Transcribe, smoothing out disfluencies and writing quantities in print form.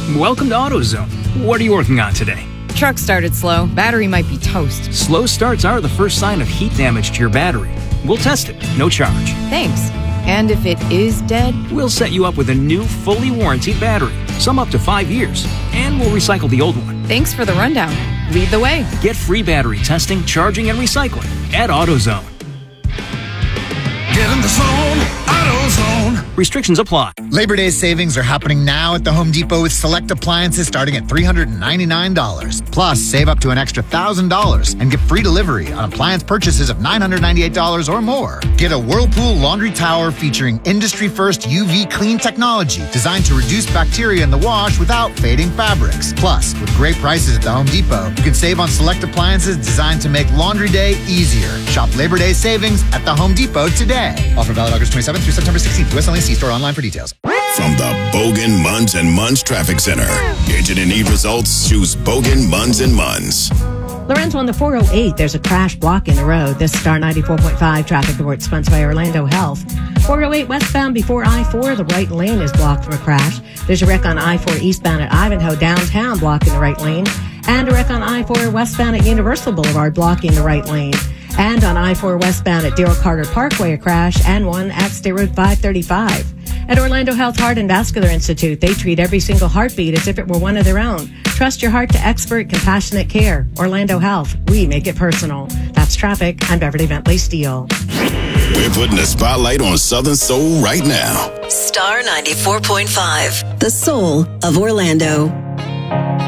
Welcome to AutoZone. What are you working on today? Truck started slow. Battery might be toast. Slow starts are the first sign of heat damage to your battery. We'll test it, no charge. Thanks. And if it is dead? We'll set you up with a new, fully warranted battery, some up to 5 years, and we'll recycle the old one. Thanks for the rundown. Lead the way. Get free battery testing, charging, and recycling at AutoZone. Get in the zone, AutoZone. Restrictions apply. Labor Day savings are happening now at the Home Depot with select appliances starting at $399. Plus, save up to an extra $1,000 and get free delivery on appliance purchases of $998 or more. Get a Whirlpool laundry tower featuring industry-first UV clean technology designed to reduce bacteria in the wash without fading fabrics. Plus, with great prices at the Home Depot, you can save on select appliances designed to make laundry day easier. Shop Labor Day savings at the Home Depot today. Offer valid August 27th through September 16th. US only. See store online for details. From the Bogan, Munz & Munz Traffic Center. Agent and need results? Choose Bogan, Munz & Munz. Lorenzo, on the 408, there's a crash blocking the road. This is Star 94.5 traffic report sponsored by Orlando Health. 408 westbound before I-4, the right lane is blocked from a crash. There's a wreck on I-4 eastbound at Ivanhoe downtown blocking the right lane. And a wreck on I-4 westbound at Universal Boulevard blocking the right lane. And on I-4 westbound at Darrell Carter Parkway, a crash, and one at State Road 535. At Orlando Health Heart and Vascular Institute, they treat every single heartbeat as if it were one of their own. Trust your heart to expert, compassionate care. Orlando Health, we make it personal. That's traffic. I'm Beverly Bentley Steele. We're putting a spotlight on Southern Soul right now. Star 94.5, the soul of Orlando.